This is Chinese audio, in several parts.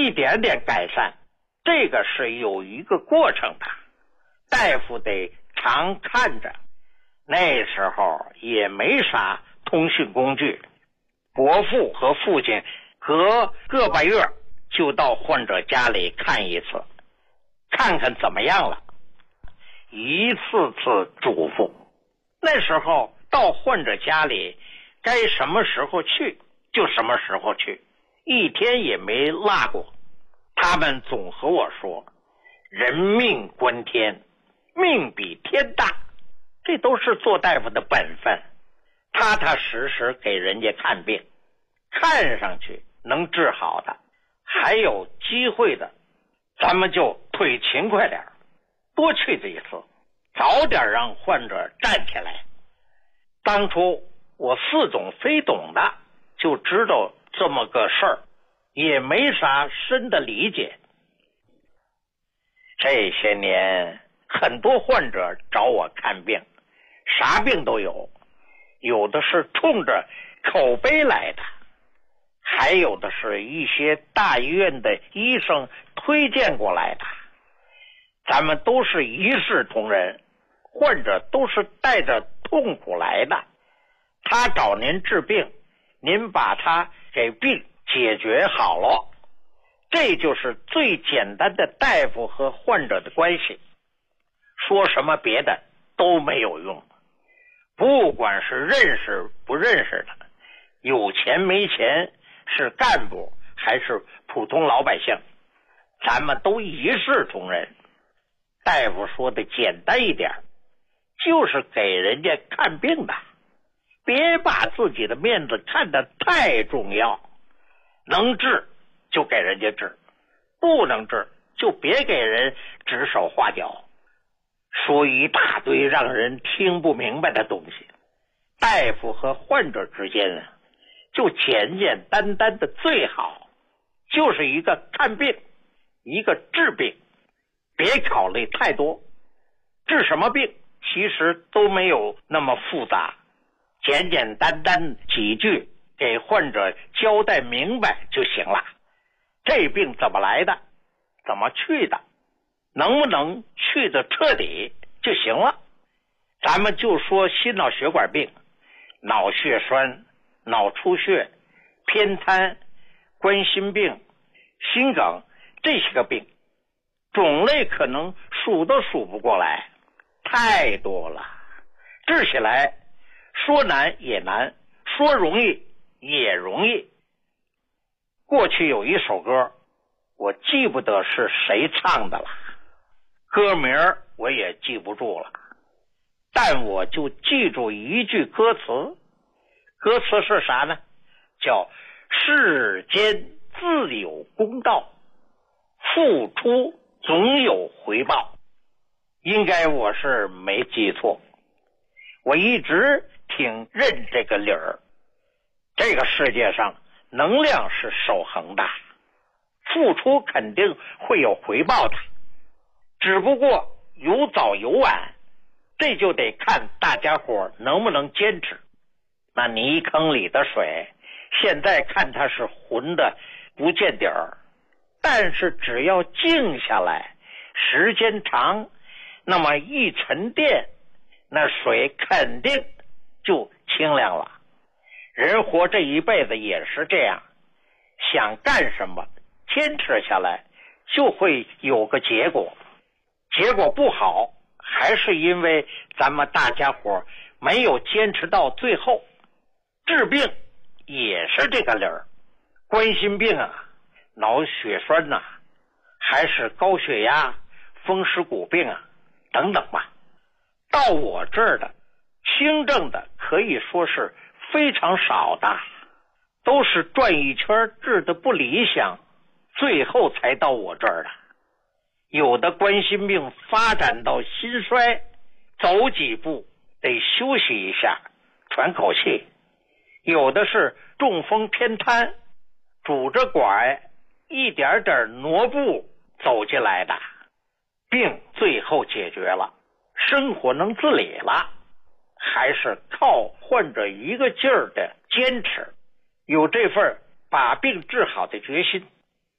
一点点改善，这个是有一个过程的，大夫得常看着。那时候也没啥通讯工具，伯父和父亲隔个把月就到患者家里看一次，看看怎么样了，一次次嘱咐。那时候到患者家里该什么时候去就什么时候去，一天也没落过。他们总和我说，人命关天，命比天大，这都是做大夫的本分，踏踏实实给人家看病，看上去能治好的，还有机会的，咱们就腿勤快点，多去这一次，早点让患者站起来。当初我似懂非懂的就知道这么个事儿，也没啥深的理解。这些年很多患者找我看病，啥病都有，有的是冲着口碑来的，还有的是一些大医院的医生推荐过来的。咱们都是一视同仁，患者都是带着痛苦来的，他找您治病，您把他给病解决好了，这就是最简单的大夫和患者的关系。说什么别的都没有用，不管是认识不认识的，有钱没钱，是干部还是普通老百姓，咱们都一视同仁。大夫说的简单一点，就是给人家看病的，别把自己的面子看得太重要，能治就给人家治，不能治就别给人指手画脚，说一大堆让人听不明白的东西。大夫和患者之间啊，就简简单单的最好，就是一个看病，一个治病，别考虑太多。治什么病其实都没有那么复杂，简简单单几句给患者交代明白就行了。这病怎么来的，怎么去的，能不能去的彻底就行了。咱们就说心脑血管病，脑血栓、脑出血、偏瘫、冠心病、心梗，这些个病种类可能数都数不过来，太多了，治起来说难也难，说容易也容易。过去有一首歌，我记不得是谁唱的了，歌名我也记不住了，但我就记住一句歌词，歌词是啥呢？叫世间自有公道，付出总有回报。应该我是没记错，我一直挺认这个理儿。这个世界上能量是守恒的，付出肯定会有回报的，只不过有早有晚，这就得看大家伙能不能坚持。那泥坑里的水，现在看它是浑的不见底儿，但是只要静下来，时间长，那么一沉淀，那水肯定就清凉了。人活这一辈子也是这样，想干什么，坚持下来就会有个结果。结果不好，还是因为咱们大家伙没有坚持到最后。治病也是这个理儿，冠心病啊，脑血栓啊，还是高血压、风湿骨病啊等等吧。到我这儿的轻症的可以说是非常少的，都是转一圈治的不理想，最后才到我这儿的。有的冠心病发展到心衰，走几步得休息一下喘口气，有的是中风偏瘫，拄着拐一点点挪步走进来的，病最后解决了，生活能自理了，还是靠患者一个劲儿的坚持，有这份把病治好的决心。治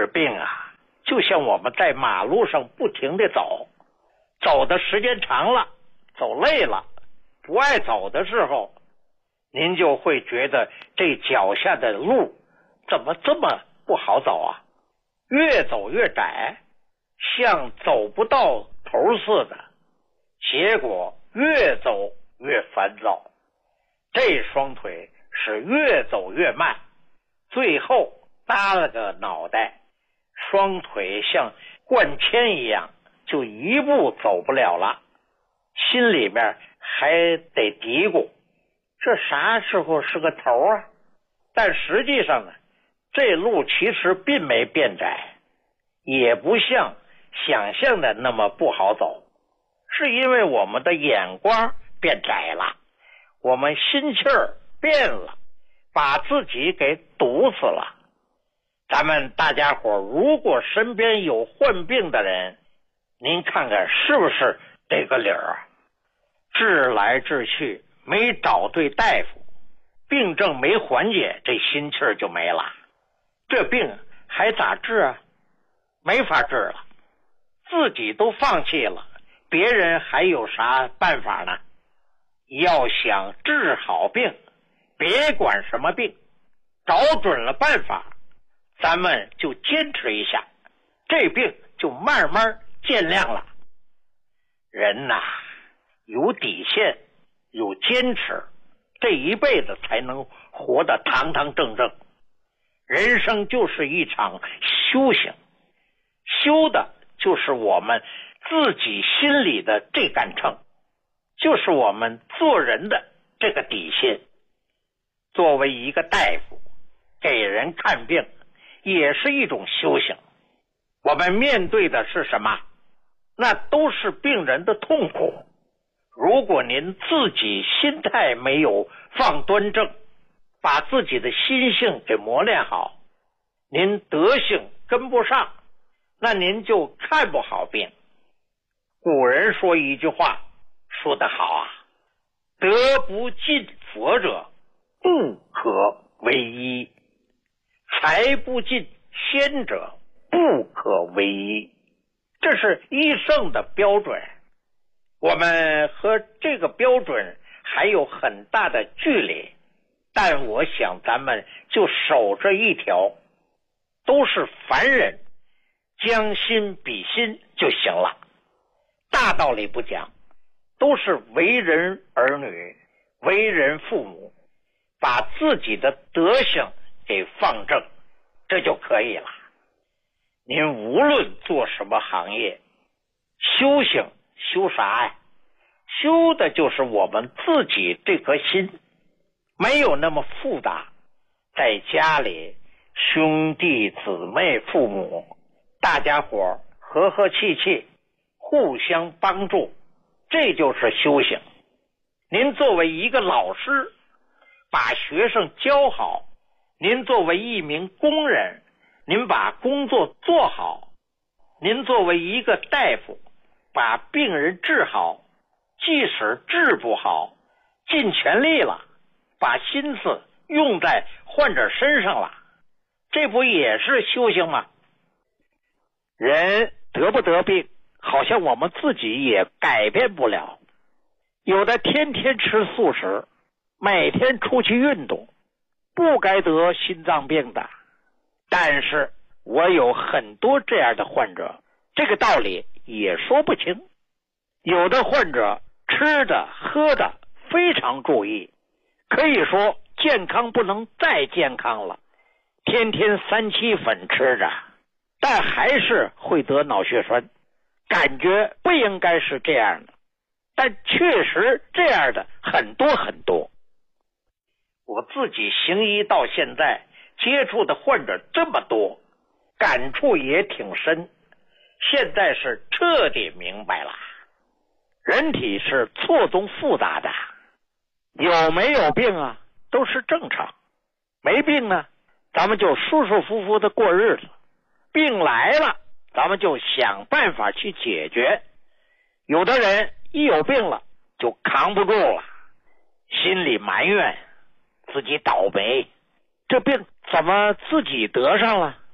这病啊，就像我们在马路上不停地走，走的时间长了，走累了，不爱走的时候，您就会觉得这脚下的路怎么这么不好走啊？越走越窄，像走不到头似的，结果越走越烦躁，这双腿是越走越慢，最后耷了个脑袋，双腿像灌铅一样，就一步走不了了，心里面还得嘀咕，这啥时候是个头啊？但实际上呢，这路其实并没变窄，也不像想象的那么不好走，是因为我们的眼光变窄了，我们心气儿变了，把自己给堵死了。咱们大家伙如果身边有患病的人，您看看是不是这个理儿啊？治来治去没找对大夫，病症没缓解，这心气儿就没了，这病还咋治啊？没法治了，自己都放弃了，别人还有啥办法呢？要想治好病，别管什么病，找准了办法，咱们就坚持一下，这病就慢慢见亮了。人呐，有底线，有坚持，这一辈子才能活得堂堂正正。人生就是一场修行，修的就是我们自己心里的这杆秤，就是我们做人的这个底线。作为一个大夫，给人看病也是一种修行。我们面对的是什么？那都是病人的痛苦。如果您自己心态没有放端正，把自己的心性给磨练好，您德性跟不上，那您就看不好病。古人说一句话说得好啊，德不尽佛者不可为医，财不尽仙者不可为医，这是医圣的标准。我们和这个标准还有很大的距离，但我想咱们就守着一条，都是凡人，将心比心就行了。大道理不讲，都是为人儿女，为人父母，把自己的德行给放正，这就可以了。您无论做什么行业，修行修啥呀？修的就是我们自己这颗心，没有那么复杂。在家里，兄弟姊妹父母，大家伙和和气气，互相帮助，这就是修行。您作为一个老师，把学生教好，您作为一名工人，您把工作做好，您作为一个大夫，把病人治好，即使治不好，尽全力了，把心思用在患者身上了，这不也是修行吗？人得不得病，好像我们自己也改变不了。有的天天吃素食，每天出去运动，不该得心脏病的。但是我有很多这样的患者，这个道理也说不清。有的患者吃的喝的非常注意，可以说健康不能再健康了，天天3七粉吃着，但还是会得脑血栓，感觉不应该是这样的，但确实这样的很多很多。我自己行医到现在，接触的患者这么多，感触也挺深，现在是彻底明白了，人体是错综复杂的，有没有病啊都是正常，没病呢咱们就舒舒服服的过日子，病来了咱们就想办法去解决。有的人一有病了就扛不住了，心里埋怨自己倒霉，这病怎么自己得上了？